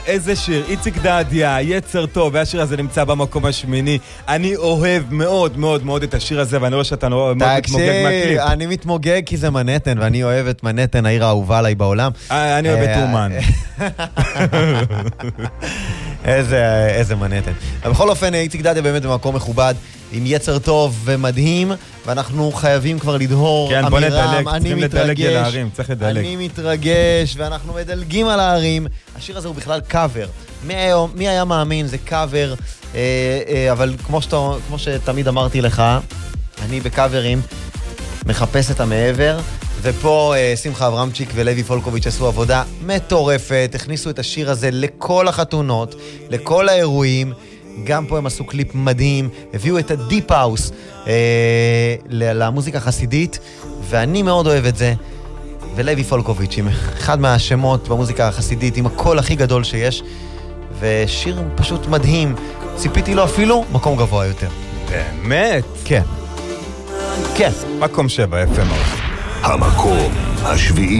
איזה שיר, איציק דדיה, יצר טוב, והשיר הזה נמצא במקום השמיני. אני אוהב מאוד מאוד מאוד את השיר הזה, ואני רואה שאתה מאוד מתמוגג מהקליפ. אני מתמוגג כי זה מנהטן, ואני אוהב את מנהטן, העיר האהובה עליי בעולם. אני אוהב את אומן. איזה מנהטן. בכל אופן, איציק דדיה באמת במקום מכובד, עם יצר טוב ומדהים, ואנחנו חייבים כבר לדהור. כן, בוא נדלג, צריכים לדלג על הערים, צריך לדלג. אני מתרגש, ואנחנו מדלגים על הערים. השיר הזה הוא בכלל קאבר. מי היה מאמין? זה קאבר, אבל כמו שתמיד אמרתי לך, אני בקאברים מחפש את המעבר, ופה שמחה אברהמצ'יק ולוי פולקוביץ' עשו עבודה מטורפת, הכניסו את השיר הזה לכל החתונות, לכל האירועים, גם פה הם עשו קליפ מדהים, הביאו את הדיפ האוס למוזיקה חסידית, ואני מאוד אוהב את זה. ולוי פולקוביץ' עם אחד מהשמות במוזיקה החסידית, עם הקול הכי גדול שיש, ושיר פשוט מדהים. ציפיתי לו אפילו מקום גבוה יותר. באמת? כן. כן. מקום 7, יפה מאוד. המקום השביעי.